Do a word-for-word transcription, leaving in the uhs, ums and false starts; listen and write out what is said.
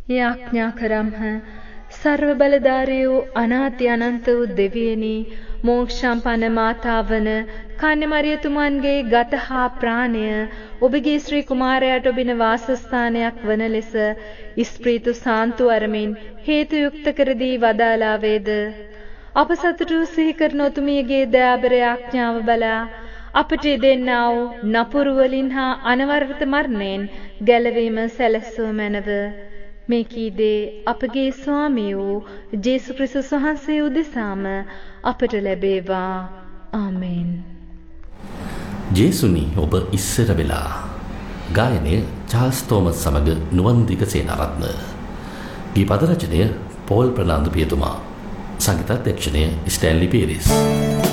යාඥා කරම්හ. සර්ව බලධාරී වූ අනාති අනන්ත වූ දෙවියනි, මෝක්ෂම්පන්න මාතාවන කන්‍යමරියතුමන්ගේ ගත හා ප්‍රාණය ඔබගේ ශ්‍රී කුමාරයාට ඔබින වාසස්ථානයක් වන ලෙස ඉස්ප්‍රීතු සාන්තු අරමින් හේතු යුක්ත කර දී වදාලා වේද. අප සතුටු සිහි කරන ඔතුමියගේ දයාබර ආඥාව බලා අපට දෙන්නා වූ නපුරු වලින් හා අනවරත මරණයෙන් ගැලවීම සැලසූ මැනව. මේ කීදේ අපගේ ස්වාමී වූ ජේසු ක්‍රිස්තුස් වහන්සේ උදෙසාම අපට ලැබේවා. ආමෙන්. ජේසුනි ඔබ ඉස්සර වෙලා. ගායනය චාල්ස් තෝමස් සමග නුවන්දික සේනාරත්න. ගීපද රචනය පෝල් ප්‍රනාන්දු පියතුමා. සංගීතාධ්‍යක්ෂණය ස්ටැන්ලි පීරිස්.